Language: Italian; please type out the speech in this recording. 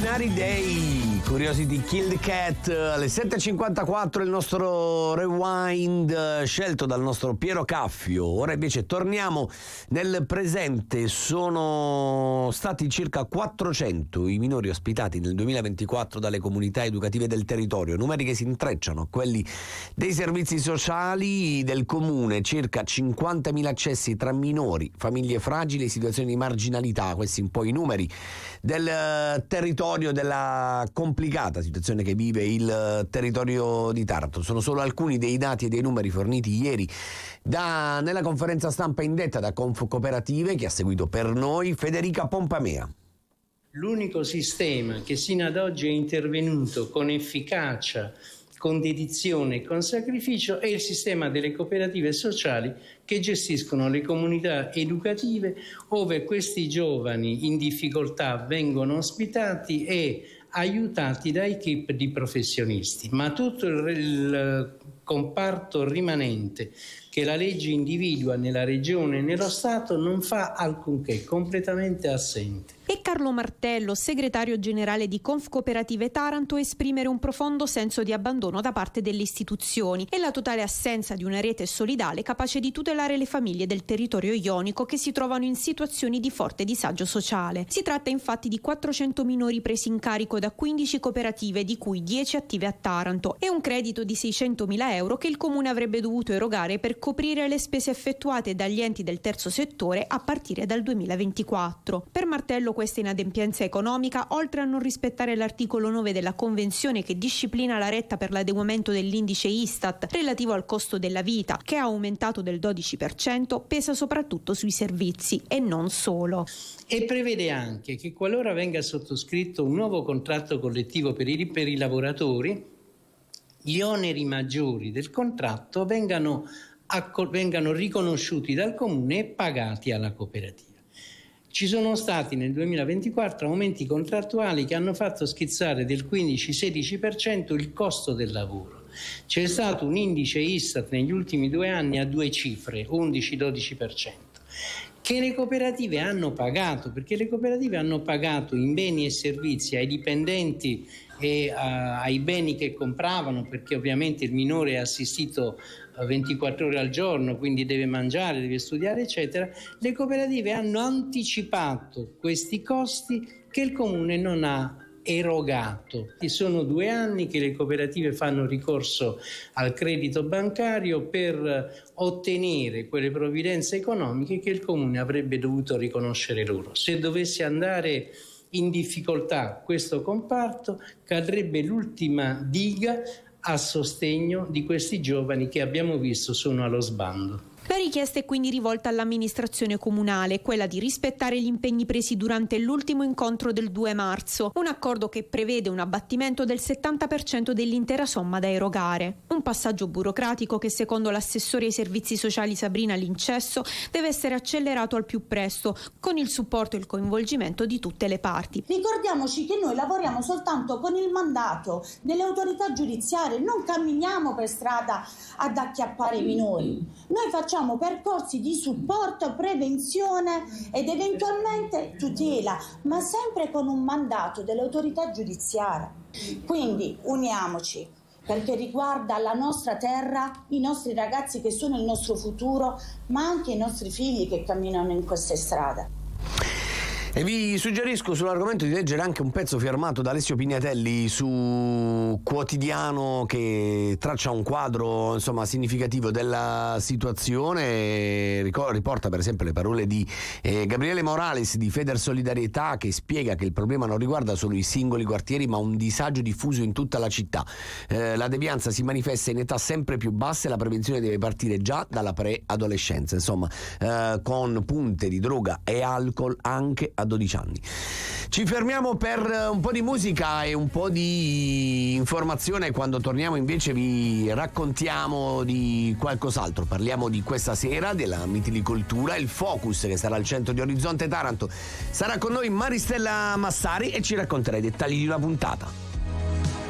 Ordinary Day, Curiosity Killed Cat, alle 7.54 il nostro rewind scelto dal nostro Piero Caffio. Ora invece torniamo nel presente. Sono stati circa 400 i minori ospitati nel 2024 dalle comunità educative del territorio, numeri che si intrecciano a quelli dei servizi sociali del comune, circa 50.000 accessi tra minori, famiglie fragili e situazioni di marginalità. Questi un po' i numeri del territorio, della complicata situazione che vive il territorio di Taranto. Sono solo alcuni dei dati e dei numeri forniti ieri nella conferenza stampa indetta da Confcooperative, che ha seguito per noi Federica Pompamea. L'unico sistema che sino ad oggi è intervenuto con efficacia, con dedizione e con sacrificio è il sistema delle cooperative sociali che gestiscono le comunità educative, ove questi giovani in difficoltà vengono ospitati e aiutati da equip di professionisti. Ma tutto il comparto rimanente che la legge individua nella regione e nello Stato non fa alcunché, completamente assente. E Carlo Martello, segretario generale di Confcooperative Taranto, esprimere un profondo senso di abbandono da parte delle istituzioni e la totale assenza di una rete solidale capace di tutelare le famiglie del territorio ionico che si trovano in situazioni di forte disagio sociale. Si tratta infatti di 400 minori presi in carico da 15 cooperative, di cui 10 attive a Taranto, e un credito di 600.000 euro che il comune avrebbe dovuto erogare per coprire le spese effettuate dagli enti del terzo settore a partire dal 2024. Per Martello questa inadempienza economica, oltre a non rispettare l'articolo 9 della Convenzione che disciplina la retta per l'adeguamento dell'indice Istat relativo al costo della vita, che ha aumentato del 12%, pesa soprattutto sui servizi e non solo. E prevede anche che qualora venga sottoscritto un nuovo contratto collettivo per i lavoratori, gli oneri maggiori del contratto vengano riconosciuti dal comune e pagati alla cooperativa. Ci sono stati nel 2024 aumenti contrattuali che hanno fatto schizzare del 15-16% il costo del lavoro. C'è stato un indice Istat negli ultimi 2 anni a 2 cifre, 11-12%, che le cooperative hanno pagato, perché le cooperative hanno pagato in beni e servizi ai dipendenti e ai beni che compravano, perché ovviamente il minore è assistito 24 ore al giorno, quindi deve mangiare, deve studiare, eccetera. Le cooperative hanno anticipato questi costi che il comune non ha erogato. Sono 2 anni che le cooperative fanno ricorso al credito bancario per ottenere quelle provvidenze economiche che il comune avrebbe dovuto riconoscere loro. Se dovesse andare in difficoltà questo comparto, cadrebbe l'ultima diga a sostegno di questi giovani che abbiamo visto sono allo sbando. La richiesta è quindi rivolta all'amministrazione comunale, quella di rispettare gli impegni presi durante l'ultimo incontro del 2 marzo, un accordo che prevede un abbattimento del 70% dell'intera somma da erogare. Un passaggio burocratico che, secondo l'assessore ai servizi sociali Sabrina Lincesso, deve essere accelerato al più presto, con il supporto e il coinvolgimento di tutte le parti. Ricordiamoci che noi lavoriamo soltanto con il mandato delle autorità giudiziarie, non camminiamo per strada ad acchiappare i minori. Noi facciamo percorsi di supporto, prevenzione ed eventualmente tutela, ma sempre con un mandato dell'autorità giudiziaria. Quindi uniamoci, perché riguarda la nostra terra, i nostri ragazzi che sono il nostro futuro, ma anche i nostri figli che camminano in queste strade. E vi suggerisco sull'argomento di leggere anche un pezzo firmato da Alessio Pignatelli su Quotidiano, che traccia un quadro insomma significativo della situazione. Riporta per esempio le parole di Gabriele Morales di Feder Solidarietà, che spiega che il problema non riguarda solo i singoli quartieri ma un disagio diffuso in tutta la città. La devianza si manifesta in età sempre più basse e la prevenzione deve partire già dalla preadolescenza, insomma con punte di droga e alcol anche a 12 anni. Ci fermiamo per un po' di musica e un po' di informazione. Quando torniamo invece vi raccontiamo di qualcos'altro. Parliamo di questa sera della mitilicoltura, il Focus che sarà al centro di Orizzonte Taranto. Sarà con noi Maristella Massari e ci racconterà i dettagli di una puntata.